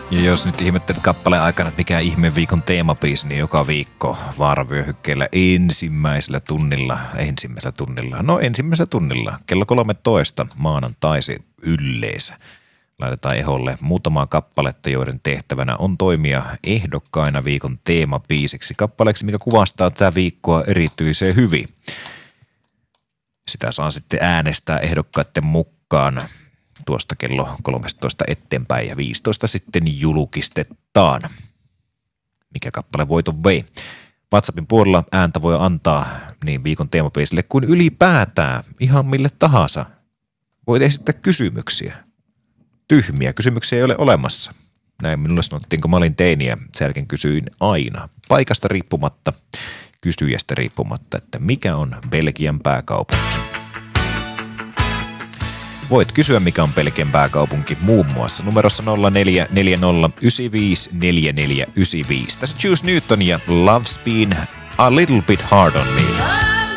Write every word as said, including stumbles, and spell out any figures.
Ja jos nyt ihmettelet kappaleen aikana, että mikä ihme viikon teemabiisi, niin joka viikko Vaaravyöhykkeellä ensimmäisellä tunnilla, ensimmäisellä tunnilla, no ensimmäisellä tunnilla, kello kolmetoista maanantaisi yleensä. Laitetaan eholle muutamaa kappaletta, joiden tehtävänä on toimia ehdokkaina viikon teemabiisiksi. Kappaleeksi, mikä kuvastaa tätä viikkoa erityisen hyvin. Sitä saa sitten äänestää ehdokkaiden mukaan tuosta kello kolmetoista eteenpäin ja viisitoista sitten julkistetaan. Mikä kappale voiton vei? WhatsAppin puolella ääntä voi antaa niin viikon teemabiisille kuin ylipäätään ihan mille tahansa. Voit esittää kysymyksiä. Tyhmiä kysymyksiä ei ole olemassa. Näin minulle sanottiin, kun mä olin teini ja sen jälkeen kysyin aina paikasta riippumatta, kysyjästä riippumatta, että mikä on Belgian pääkaupunki. Voit kysyä, mikä on Belgian pääkaupunki muun muassa numerossa nolla neljä neljä nolla yhdeksän viisi neljä neljä yhdeksän viisi. Tässä Juice Newton ja Love's Been a Little Bit Hard on Me.